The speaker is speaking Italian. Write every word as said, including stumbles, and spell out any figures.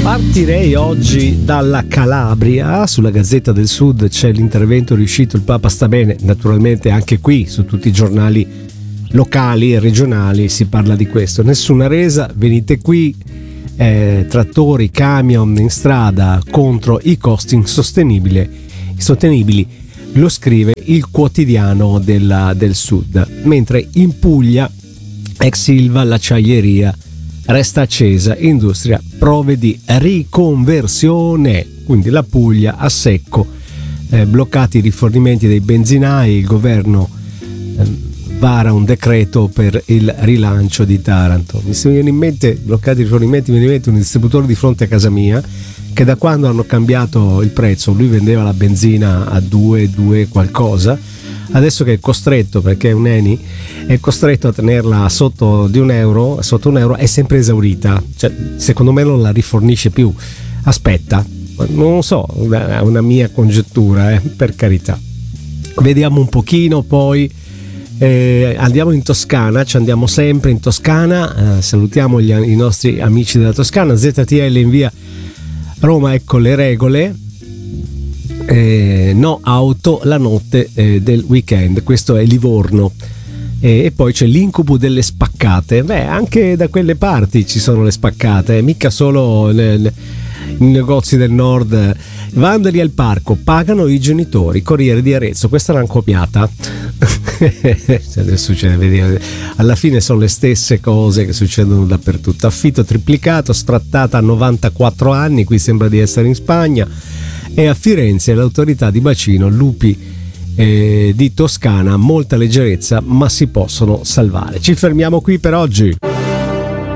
Partirei oggi dalla Calabria. Sulla Gazzetta del Sud c'è l'intervento riuscito, il Papa sta bene. Naturalmente anche qui su tutti i giornali locali e regionali si parla di questo. Nessuna resa, venite qui, eh, trattori, camion in strada contro i costi insostenibili. insostenibili. Lo scrive il Quotidiano della, del Sud. Mentre in Puglia, ex Ilva, l'acciaieria resta accesa, industria, prove di riconversione. Quindi la Puglia a secco, eh, bloccati i rifornimenti dei benzinai, il governo eh, vara un decreto per il rilancio di Taranto. Mi viene in mente, bloccati i rifornimenti, mi viene in mente un distributore di fronte a casa mia che da quando hanno cambiato il prezzo, lui vendeva la benzina a due, due qualcosa, adesso che è costretto, perché è un Eni, è costretto a tenerla sotto di un euro, sotto un euro, è sempre esaurita. Cioè, secondo me non la rifornisce più. Aspetta, non so, è una mia congettura, eh, per carità. Vediamo un pochino poi. Eh, andiamo in Toscana, ci andiamo sempre in Toscana, eh, salutiamo gli, i nostri amici della Toscana. Z T L in via Roma, ecco le regole. Eh, no auto la notte eh, del weekend, questo è Livorno. E, e poi c'è l'incubo delle spaccate. Beh, anche da quelle parti ci sono le spaccate, mica solo le, le, i negozi del nord. Vandali al parco, pagano i genitori. Corriere di Arezzo, questa l'hanno copiata. Succede, vedi, alla fine sono le stesse cose che succedono dappertutto. Affitto triplicato, strattata a novantaquattro anni, qui sembra di essere in Spagna. E a Firenze l'autorità di bacino, lupi eh, di Toscana, molta leggerezza ma si possono salvare. Ci fermiamo qui per oggi.